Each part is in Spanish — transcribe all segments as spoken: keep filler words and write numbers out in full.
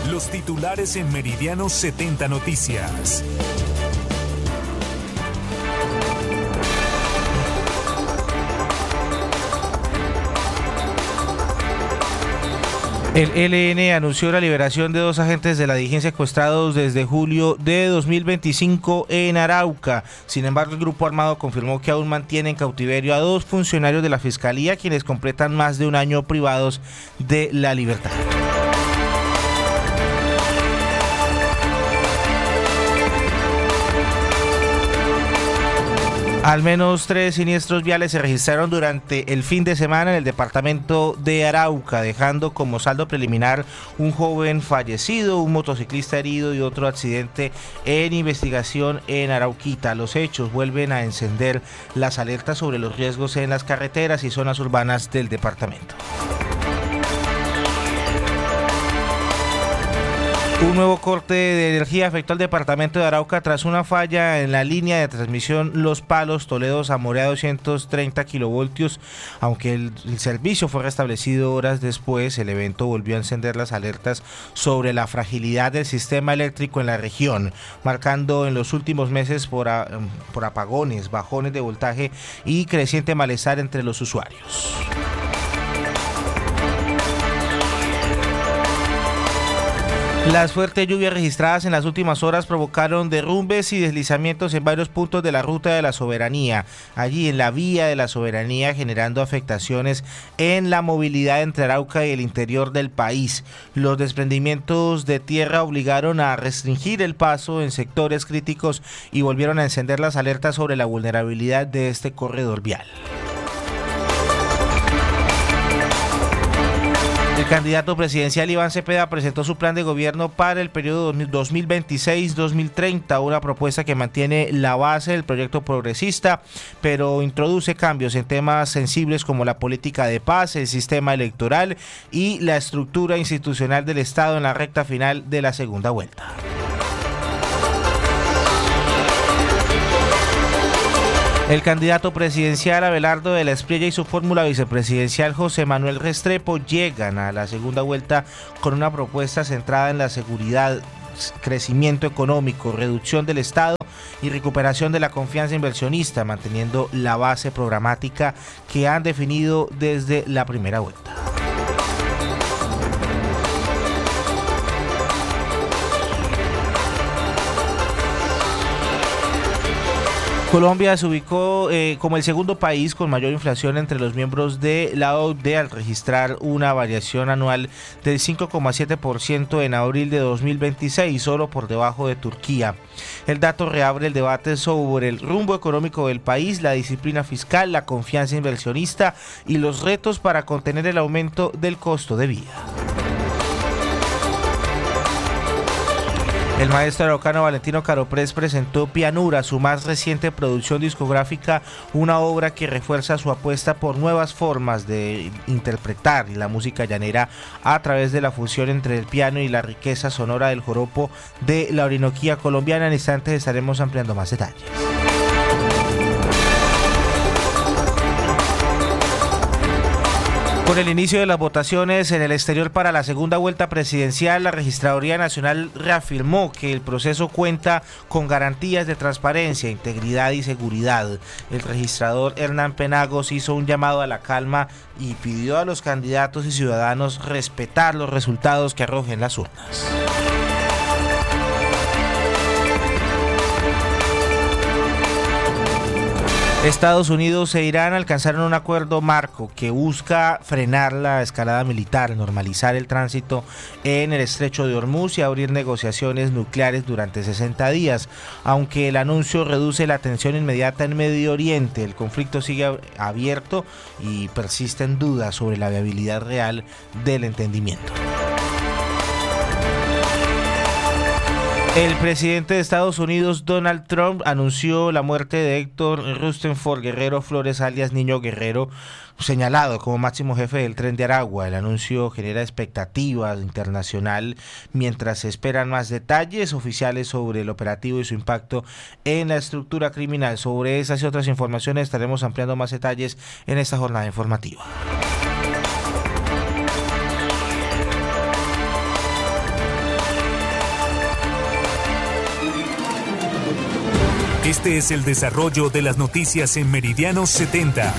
Los titulares en Meridiano setenta Noticias. El E L N anunció la liberación de dos agentes de la D I G E N secuestrados desde julio de dos mil veinticinco en Arauca. Sin embargo, el grupo armado confirmó que aún mantiene en cautiverio a dos funcionarios de la Fiscalía, quienes completan más de un año privados de la libertad. Al menos tres siniestros viales se registraron durante el fin de semana en el departamento de Arauca, dejando como saldo preliminar un joven fallecido, un motociclista herido y otro accidente en investigación en Arauquita. Los hechos vuelven a encender las alertas sobre los riesgos en las carreteras y zonas urbanas del departamento. Un nuevo corte de energía afectó al departamento de Arauca tras una falla en la línea de transmisión Los Palos Toledo-Zamora, doscientos treinta kilovoltios. Aunque el, el servicio fue restablecido horas después, el evento volvió a encender las alertas sobre la fragilidad del sistema eléctrico en la región, marcando en los últimos meses por, a, por apagones, bajones de voltaje y creciente malestar entre los usuarios. Las fuertes lluvias registradas en las últimas horas provocaron derrumbes y deslizamientos en varios puntos de la Ruta de la Soberanía, allí en la Vía de la Soberanía, generando afectaciones en la movilidad entre Arauca y el interior del país. Los desprendimientos de tierra obligaron a restringir el paso en sectores críticos y volvieron a encender las alertas sobre la vulnerabilidad de este corredor vial. El candidato presidencial Iván Cepeda presentó su plan de gobierno para el periodo dos mil veintiséis dos mil treinta, una propuesta que mantiene la base del proyecto progresista, pero introduce cambios en temas sensibles como la política de paz, el sistema electoral y la estructura institucional del Estado en la recta final de la segunda vuelta. El candidato presidencial Abelardo de la Espriella y su fórmula vicepresidencial José Manuel Restrepo llegan a la segunda vuelta con una propuesta centrada en la seguridad, crecimiento económico, reducción del Estado y recuperación de la confianza inversionista, manteniendo la base programática que han definido desde la primera vuelta. Colombia se ubicó eh, como el segundo país con mayor inflación entre los miembros de la O C D E al registrar una variación anual del cinco coma siete por ciento en abril de dos mil veintiséis, solo por debajo de Turquía. El dato reabre el debate sobre el rumbo económico del país, la disciplina fiscal, la confianza inversionista y los retos para contener el aumento del costo de vida. El maestro araucano Valentino Caroprés presentó Pianura, su más reciente producción discográfica, una obra que refuerza su apuesta por nuevas formas de interpretar la música llanera a través de la fusión entre el piano y la riqueza sonora del joropo de la Orinoquía colombiana. En instantes estaremos ampliando más detalles. Con el inicio de las votaciones en el exterior para la segunda vuelta presidencial, la Registraduría Nacional reafirmó que el proceso cuenta con garantías de transparencia, integridad y seguridad. El registrador Hernán Penagos hizo un llamado a la calma y pidió a los candidatos y ciudadanos respetar los resultados que arrojen las urnas. Estados Unidos e Irán alcanzaron un acuerdo marco que busca frenar la escalada militar, normalizar el tránsito en el estrecho de Hormuz y abrir negociaciones nucleares durante sesenta días. Aunque el anuncio reduce la tensión inmediata en Medio Oriente, el conflicto sigue abierto y persisten dudas sobre la viabilidad real del entendimiento. El presidente de Estados Unidos, Donald Trump, anunció la muerte de Héctor Rustenford Guerrero Flores, alias Niño Guerrero, señalado como máximo jefe del Tren de Aragua. El anuncio genera expectativas internacional mientras se esperan más detalles oficiales sobre el operativo y su impacto en la estructura criminal. Sobre esas y otras informaciones estaremos ampliando más detalles en esta jornada informativa. Este es el desarrollo de las noticias en Meridiano setenta.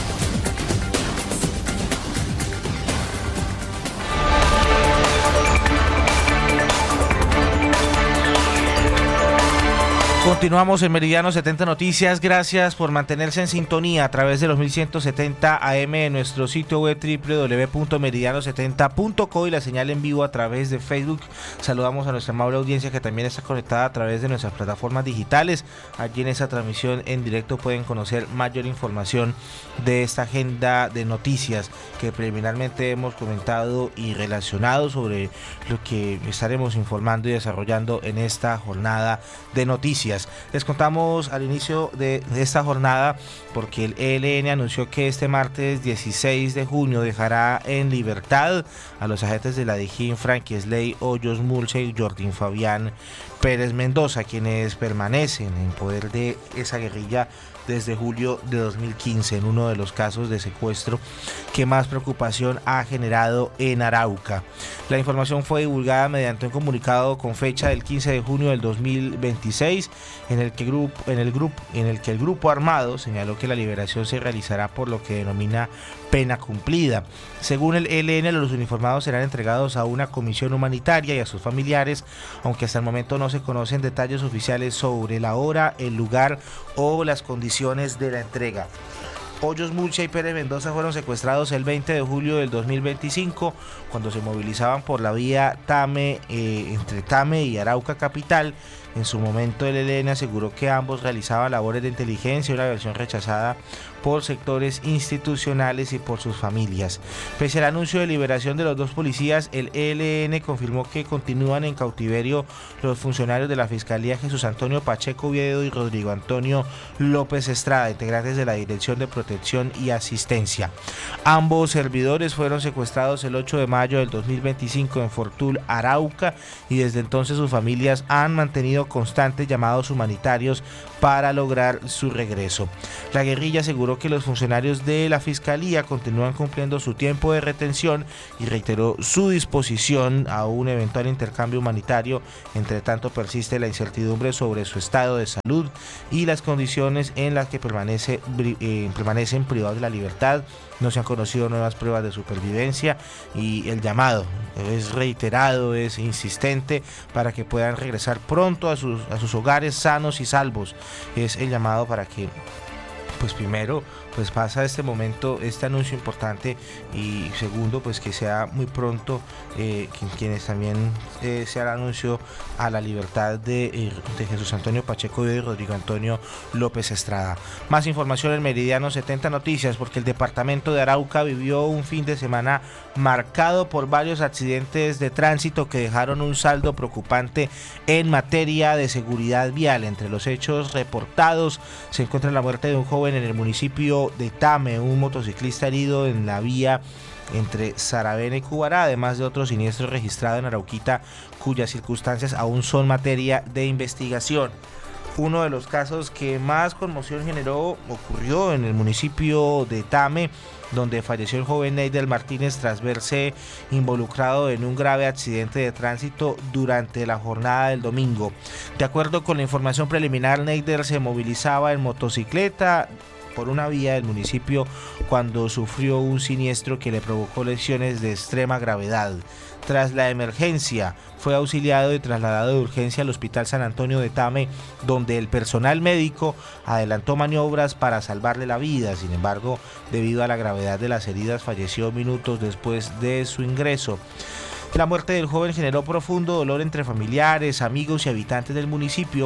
Continuamos en Meridiano setenta Noticias. Gracias por mantenerse en sintonía a través de los mil ciento setenta A M en nuestro sitio web doble u doble u doble u punto meridiano setenta punto co y la señal en vivo a través de Facebook. Saludamos a nuestra amable audiencia que también está conectada a través de nuestras plataformas digitales. Allí en esta transmisión en directo pueden conocer mayor información de esta agenda de noticias que preliminarmente hemos comentado y relacionado sobre lo que estaremos informando y desarrollando en esta jornada de noticias. Les contamos al inicio de, de esta jornada porque el E L N anunció que este martes dieciséis de junio dejará en libertad a los agentes de la DIJÍN Frankie Hoyos Mulche y Jordín Fabián Pérez Mendoza, quienes permanecen en poder de esa guerrilla desde julio de dos mil quince, en uno de los casos de secuestro que más preocupación ha generado en Arauca. La información fue divulgada mediante un comunicado con fecha del quince de junio del dos mil veintiséis, en el que grupo, en el grupo, en el que el grupo armado señaló que la liberación se realizará por lo que denomina pena cumplida. Según el E L N, los uniformados serán entregados a una comisión humanitaria y a sus familiares, aunque hasta el momento no se conocen detalles oficiales sobre la hora, el lugar o las condiciones de la entrega. Hoyos Mulche y Pérez Mendoza fueron secuestrados el veinte de julio del dos mil veinticinco cuando se movilizaban por la vía Tame, eh, entre Tame y Arauca capital. En su momento el E L N aseguró que ambos realizaban labores de inteligencia, una versión rechazada por sectores institucionales y por sus familias. Pese al anuncio de liberación de los dos policías, el E L N confirmó que continúan en cautiverio los funcionarios de la Fiscalía Jesús Antonio Pacheco Oviedo y Rodrigo Antonio López Estrada, integrantes de la Dirección de Protección y Asistencia. Ambos servidores fueron secuestrados el ocho de mayo del dos mil veinticinco en Fortul, Arauca, y desde entonces sus familias han mantenido constantes llamados humanitarios para lograr su regreso. La guerrilla aseguró que los funcionarios de la Fiscalía continúan cumpliendo su tiempo de retención y reiteró su disposición a un eventual intercambio humanitario. Entre tanto, persiste la incertidumbre sobre su estado de salud y las condiciones en las que permanece, eh, permanecen privados de la libertad. No se han conocido nuevas pruebas de supervivencia y el llamado es reiterado, es insistente para que puedan regresar pronto a sus, a sus hogares sanos y salvos. Es el llamado para que, pues primero, pues pasa este momento, este anuncio importante, y segundo, pues que sea muy pronto eh, quienes también eh, sea el anuncio a la libertad de, eh, de Jesús Antonio Pacheco y Rodrigo Antonio López Estrada. Más información en Meridiano setenta Noticias, porque el departamento de Arauca vivió un fin de semana marcado por varios accidentes de tránsito que dejaron un saldo preocupante en materia de seguridad vial. Entre los hechos reportados se encuentra la muerte de un joven en el municipio de Tame, un motociclista herido en la vía entre Saravena y Cubará, además de otro siniestro registrado en Arauquita, cuyas circunstancias aún son materia de investigación. Uno de los casos que más conmoción generó ocurrió en el municipio de Tame, donde falleció el joven Neider Martínez tras verse involucrado en un grave accidente de tránsito durante la jornada del domingo. De acuerdo con la información preliminar, Neider se movilizaba en motocicleta por una vía del municipio cuando sufrió un siniestro que le provocó lesiones de extrema gravedad. Tras la emergencia, fue auxiliado y trasladado de urgencia al Hospital San Antonio de Tame, donde el personal médico adelantó maniobras para salvarle la vida. Sin embargo, debido a la gravedad de las heridas, falleció minutos después de su ingreso. La muerte del joven generó profundo dolor entre familiares, amigos y habitantes del municipio,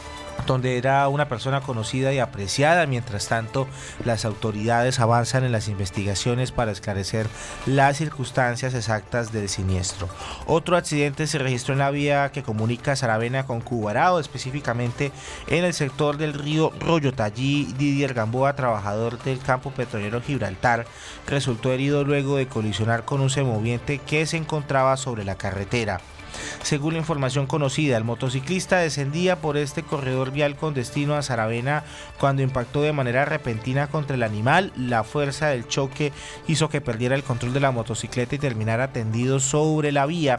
donde era una persona conocida y apreciada. Mientras tanto, las autoridades avanzan en las investigaciones para esclarecer las circunstancias exactas del siniestro. Otro accidente se registró en la vía que comunica Saravena con Cubará, específicamente en el sector del río Royota. Allí Didier Gamboa, trabajador del campo petrolero Gibraltar, resultó herido luego de colisionar con un semoviente que se encontraba sobre la carretera. Según la información conocida, el motociclista descendía por este corredor vial con destino a Saravena cuando impactó de manera repentina contra el animal. La fuerza del choque hizo que perdiera el control de la motocicleta y terminara tendido sobre la vía.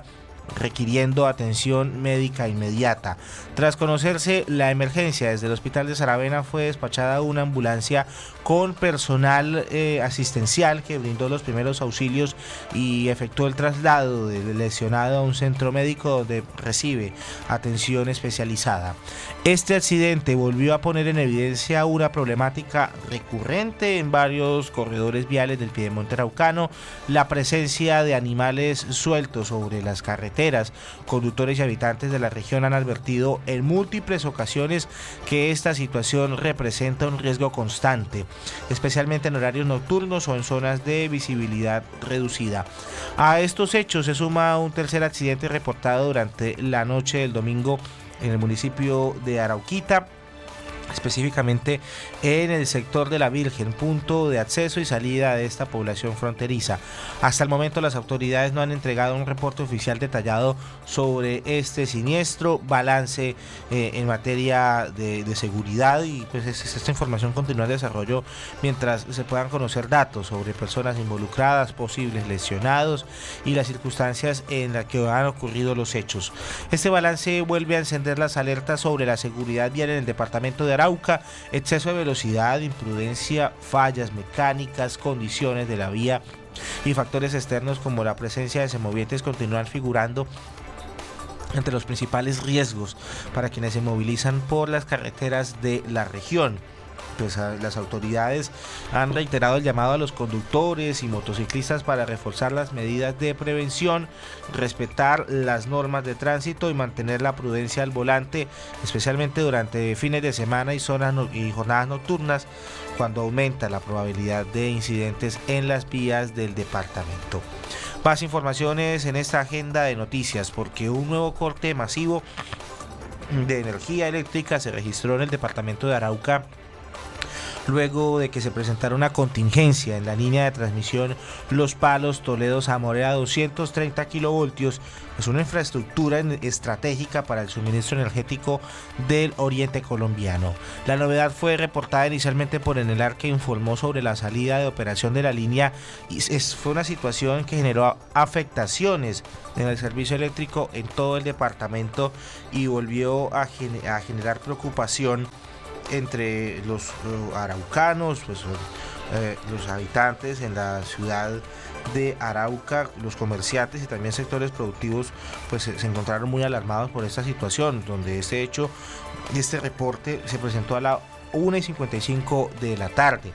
requiriendo atención médica inmediata. Tras conocerse la emergencia, desde el hospital de Saravena fue despachada una ambulancia con personal eh, asistencial que brindó los primeros auxilios y efectuó el traslado del lesionado a un centro médico donde recibe atención especializada. Este accidente volvió a poner en evidencia una problemática recurrente en varios corredores viales del piedemonte araucano: la presencia de animales sueltos sobre las carreteras. Conductores y habitantes de la región han advertido en múltiples ocasiones que esta situación representa un riesgo constante, especialmente en horarios nocturnos o en zonas de visibilidad reducida. A estos hechos se suma un tercer accidente reportado durante la noche del domingo en el municipio de Arauquita, específicamente en el sector de la Virgen, punto de acceso y salida de esta población fronteriza. Hasta el momento las autoridades no han entregado un reporte oficial detallado sobre este siniestro. Balance eh, en materia de, de seguridad, y pues es, esta información continúa en desarrollo mientras se puedan conocer datos sobre personas involucradas, posibles lesionados y las circunstancias en las que han ocurrido los hechos. Este balance vuelve a encender las alertas sobre la seguridad vial en el departamento de Arauca: exceso de velocidad, imprudencia, fallas mecánicas, condiciones de la vía y factores externos como la presencia de semovientes continúan figurando entre los principales riesgos para quienes se movilizan por las carreteras de la región. Pues las autoridades han reiterado el llamado a los conductores y motociclistas para reforzar las medidas de prevención, respetar las normas de tránsito y mantener la prudencia al volante, especialmente durante fines de semana y zonas no- y jornadas nocturnas, cuando aumenta la probabilidad de incidentes en las vías del departamento. Más informaciones en esta agenda de noticias, porque un nuevo corte masivo de energía eléctrica se registró en el departamento de Arauca luego de que se presentara una contingencia en la línea de transmisión Los Palos Toledo-Zamora doscientos treinta kilovoltios. Es una infraestructura estratégica para el suministro energético del oriente colombiano. La novedad fue reportada inicialmente por Enelar, que informó sobre la salida de operación de la línea, y es, fue una situación que generó afectaciones en el servicio eléctrico en todo el departamento y volvió a, gen- a generar preocupación entre los uh, araucanos, pues, eh, los habitantes en la ciudad de Arauca, los comerciantes y también sectores productivos, pues se, se encontraron muy alarmados por esta situación, donde este hecho, este reporte se presentó a la una y cincuenta y cinco de la tarde.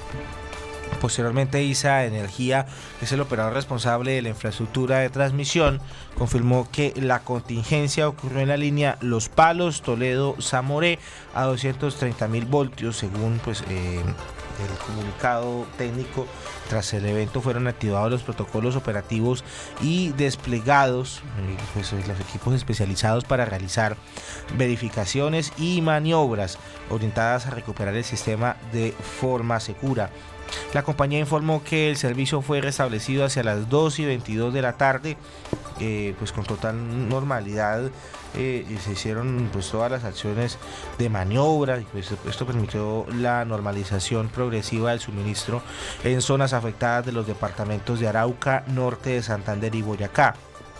Posteriormente, I S A Energía, que es el operador responsable de la infraestructura de transmisión, confirmó que la contingencia ocurrió en la línea Los Palos Toledo-Zamoré a doscientos treinta mil voltios, según pues eh, el comunicado técnico. Tras el evento fueron activados los protocolos operativos y desplegados eh, pues, los equipos especializados para realizar verificaciones y maniobras orientadas a recuperar el sistema de forma segura. La compañía informó que el servicio fue restablecido hacia las dos y veintidós de la tarde, eh, pues con total normalidad. Eh, y se hicieron pues todas las acciones de maniobra, y pues esto permitió la normalización progresiva del suministro en zonas afectadas de los departamentos de Arauca, Norte de Santander y Boyacá.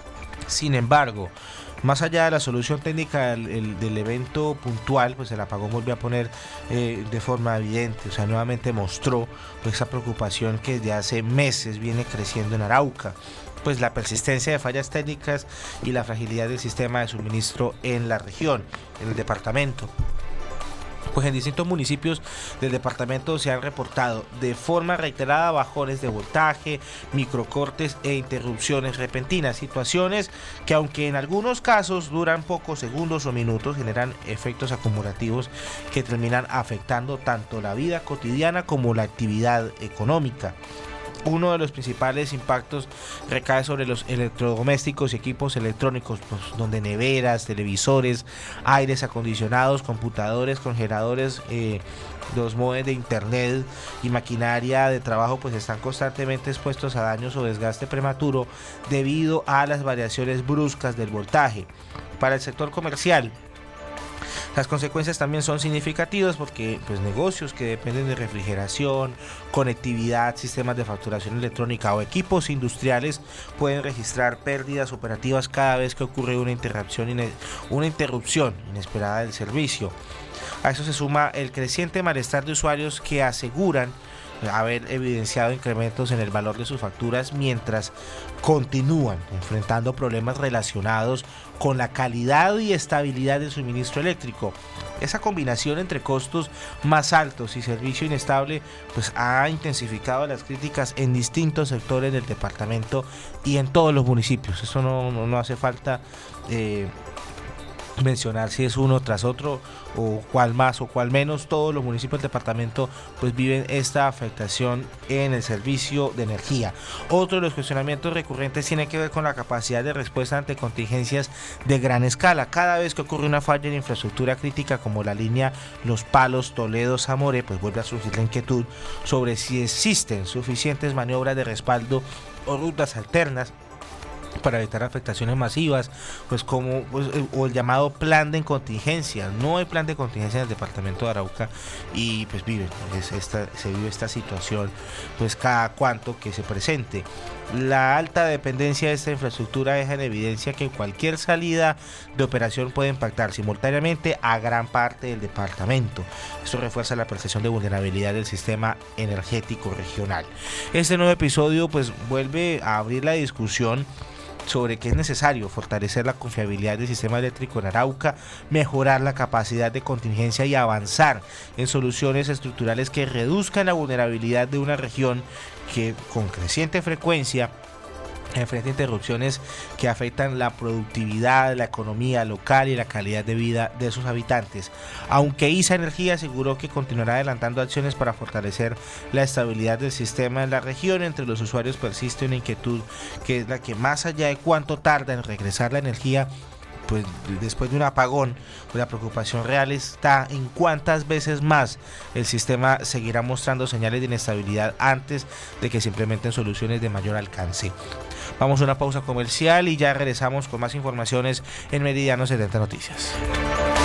Sin embargo, más allá de la solución técnica del, el, del evento puntual, pues el apagón volvió a poner eh, de forma evidente, o sea, nuevamente mostró pues, esa preocupación que desde hace meses viene creciendo en Arauca, pues la persistencia de fallas técnicas y la fragilidad del sistema de suministro en la región, en el departamento. Pues en distintos municipios del departamento se han reportado de forma reiterada bajones de voltaje, microcortes e interrupciones repentinas, situaciones que, aunque en algunos casos duran pocos segundos o minutos, generan efectos acumulativos que terminan afectando tanto la vida cotidiana como la actividad económica. Uno de los principales impactos recae sobre los electrodomésticos y equipos electrónicos, pues, donde neveras, televisores, aires acondicionados, computadores, congeladores, eh, los modems de internet y maquinaria de trabajo pues están constantemente expuestos a daños o desgaste prematuro debido a las variaciones bruscas del voltaje. Para el sector comercial, Las consecuencias también son significativas porque pues, negocios que dependen de refrigeración, conectividad, sistemas de facturación electrónica o equipos industriales pueden registrar pérdidas operativas cada vez que ocurre una interrupción, una interrupción inesperada del servicio. A eso se suma el creciente malestar de usuarios que aseguran haber evidenciado incrementos en el valor de sus facturas mientras continúan enfrentando problemas relacionados con la calidad y estabilidad del suministro eléctrico. Esa combinación entre costos más altos y servicio inestable pues ha intensificado las críticas en distintos sectores del departamento y en todos los municipios. Eso no, no, no hace falta eh, mencionar si es uno tras otro o cuál más o cuál menos. Todos los municipios del departamento pues viven esta afectación en el servicio de energía. Otro de los cuestionamientos recurrentes tiene que ver con la capacidad de respuesta ante contingencias de gran escala. Cada vez que ocurre una falla en infraestructura crítica como la línea Los Palos Toledo-Zamoré, pues vuelve a surgir la inquietud sobre si existen suficientes maniobras de respaldo o rutas alternas para evitar afectaciones masivas, pues como pues, o el llamado plan de contingencia. No hay plan de contingencia en el departamento de Arauca y pues vive, es esta, se vive esta situación pues cada cuanto que se presente. La alta dependencia de esta infraestructura deja en evidencia que cualquier salida de operación puede impactar simultáneamente a gran parte del departamento. Esto refuerza la percepción de vulnerabilidad del sistema energético regional. Este nuevo episodio pues vuelve a abrir la discusión sobre que es necesario fortalecer la confiabilidad del sistema eléctrico en Arauca, mejorar la capacidad de contingencia y avanzar en soluciones estructurales que reduzcan la vulnerabilidad de una región que con creciente frecuencia enfrenta interrupciones que afectan la productividad, la economía local y la calidad de vida de sus habitantes. Aunque I S A Energía aseguró que continuará adelantando acciones para fortalecer la estabilidad del sistema en la región, entre los usuarios persiste una inquietud que es la que, más allá de cuánto tarda en regresar la energía, pues después de un apagón, pues la preocupación real está en cuántas veces más el sistema seguirá mostrando señales de inestabilidad antes de que se implementen soluciones de mayor alcance. Vamos a una pausa comercial y ya regresamos con más informaciones en Meridiano setenta Noticias.